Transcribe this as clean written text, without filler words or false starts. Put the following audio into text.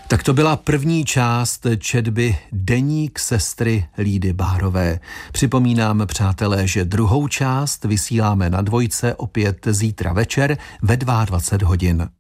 Tak to byla první část četby Deník sestry Lídy Bárové. Připomínám, přátelé, že druhou část vysíláme na Dvojce opět zítra večer ve 22 hodin.